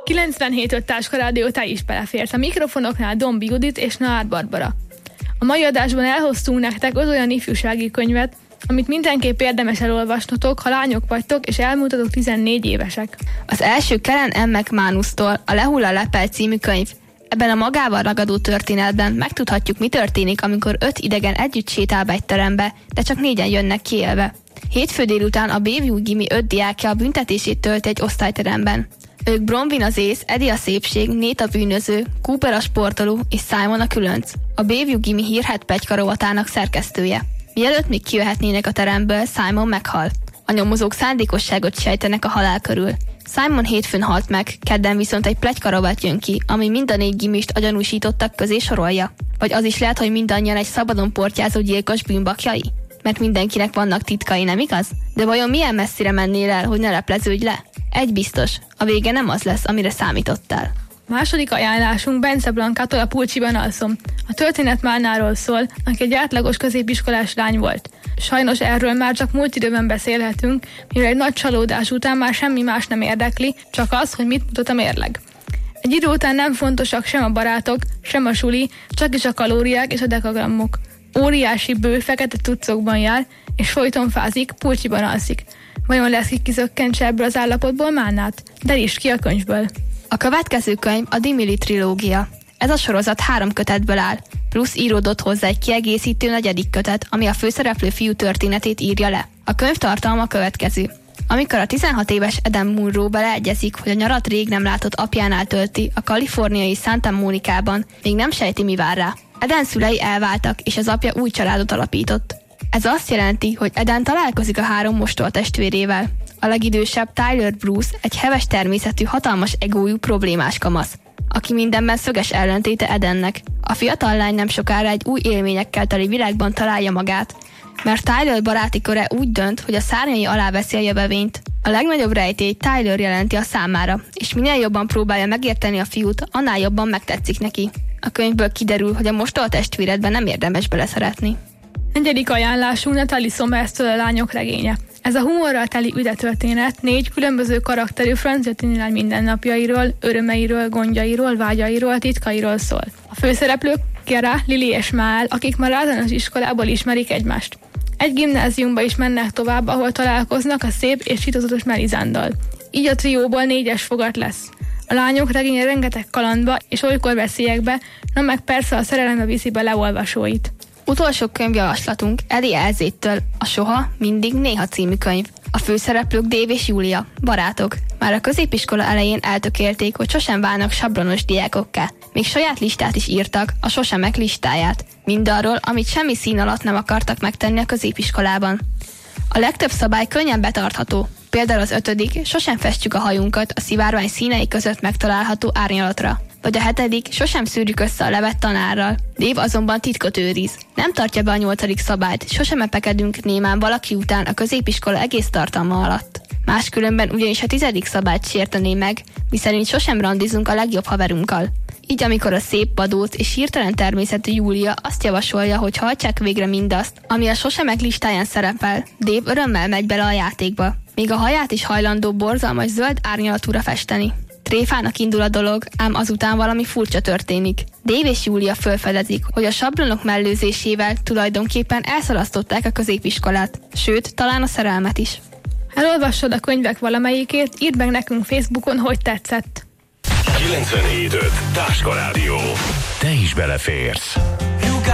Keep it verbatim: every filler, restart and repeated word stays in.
kilencvenhét öt Táska Rádió, te is beleférsz. A mikrofonoknál Dombi Judit és Naár Barbara. A mai adásban elhoztunk nektek az olyan ifjúsági könyvet, amit mindenképp érdemes elolvasnotok, ha lányok vagytok és elmúltatok tizennégy évesek. Az első Karen M. McManustól a Lehull a lepel című könyv. Ebben a magával ragadó történetben megtudhatjuk, mi történik, amikor öt idegen együtt sétál be egy terembe, de csak négyen jönnek ki élve. Hétfő délután a Bayview Gimi öt diákja a büntetését tölti egy osztályteremben. Ők Bronwyn az ész, Eddie a szépség, Nate a bűnöző, Cooper a sportoló és Simon a különc. A Bayview Gimi hírhedt pletyka rovatának szerkesztője. Mielőtt még kijöhetnének a teremből, Simon meghal. A nyomozók szándékosságot sejtenek a halál körül. Simon hétfőn halt meg, kedden viszont egy pletyka rovat jön ki, ami mind a négy gimist a gyanúsítottak közé sorolja. Vagy az is lehet, hogy mindannyian egy szabadon portyázó gyilkos bűnbakjai? Mert mindenkinek vannak titkai, nem igaz? De vajon milyen messzire mennél el, hogy ne lepleződj le? Egy biztos, a vége nem az lesz, amire számítottál. Második ajánlásunk Bence Blankától, A pulcsiban alszom. A történet Márnáról szól, aki egy átlagos középiskolás lány volt. Sajnos erről már csak múlt időben beszélhetünk, mivel egy nagy csalódás után már semmi más nem érdekli, csak az, hogy mit mutat a mérleg. Egy idő után nem fontosak sem a barátok, sem a suli, csak is a kalóriák és a dekagrammok. Óriási bő fekete tucokban jár, és folyton fázik, pulcsiban alszik. Vajon lesz ki kizökkentse ebből az állapotból Márnát? Derítsd ki a könyvből. A következő könyv a Dimili trilógia. Ez a sorozat három kötetből áll, plusz íródott hozzá egy kiegészítő negyedik kötet, ami a főszereplő fiú történetét írja le. A könyv tartalma a következő. Amikor a tizenhat éves Eden Munro beleegyezik, hogy a nyarat rég nem látott apjánál tölti, a kaliforniai Santa Monicában, még nem sejti, mi vár rá. Eden szülei elváltak, és az apja új családot alapított. Ez azt jelenti, hogy Eden találkozik a három mostortestvérével. A legidősebb Tyler Bruce egy heves természetű, hatalmas egójú problémás kamasz, aki mindenben szöges ellentéte Edennek. A fiatal lány nem sokára egy új élményekkel teli világban találja magát, mert Tyler baráti köre úgy dönt, hogy a szárnyai alá veszi a jövevényt. A legnagyobb rejtély Tyler jelenti a számára, és minél jobban próbálja megérteni a fiút, annál jobban megtetszik neki. A könyvből kiderül, hogy a mostortestvéredben nem érdemes beleszeretni. Negyedik ajánlásunk Natalie Somers-től A lányok regénye. Ez a humorral teli üdetörténet négy különböző karakterű francia tinilány mindennapjairól, örömeiről, gondjairól, vágyairól, titkairól szól. A főszereplők Kera, Lili és Mál, akik már általános iskolából ismerik egymást. Egy gimnáziumba is mennek tovább, ahol találkoznak a szép és titokzatos Melizándal. Így a trióból négyes fogat lesz. A lányok regénye rengeteg kalandba és olykor veszélyekbe, na meg persze a szerelembe viszi be leolvasóit. Utolsó könyvjavaslatunk Eddie Elzéttől, a Soha, mindig, néha című könyv. A főszereplők Dave és Júlia, barátok. Már a középiskola elején eltökélték, hogy sosem válnak sablonos diákokká. Még saját listát is írtak, a Sosemek listáját. Mindarról, amit semmi szín alatt nem akartak megtenni a középiskolában. A legtöbb szabály könnyen betartható. Például az ötödik, sosem festjük a hajunkat a szivárvány színei között megtalálható árnyalatra. Vagy a hetedik, sosem szűrjük össze a levet tanárral. Dave azonban titkot őriz. Nem tartja be a nyolcadik szabályt, sosem epekedünk némán valaki után a középiskola egész tartalma alatt. Máskülönben ugyanis a tizedik szabályt sértené meg, miszerint sosem randizunk a legjobb haverunkkal. Így amikor a szép, badóc és hirtelen természetű Júlia azt javasolja, hogy hajtsák végre mindazt, ami a Sosemek listáján szerepel, Dave örömmel megy bele a játékba. Még a haját is hajlandó borzalmas zöld árnyalatúra festeni. Tréfának indul a dolog, ám azután valami furcsa történik. Dave és Júlia felfedezik, hogy a sablonok mellőzésével tulajdonképpen elszalasztották a középiskolát, sőt, talán a szerelmet is. Ha elolvassad a könyvek valamelyikét, írd meg nekünk Facebookon, hogy tetszett. kilencvenhét öt Táska Rádió. Te is beleférsz.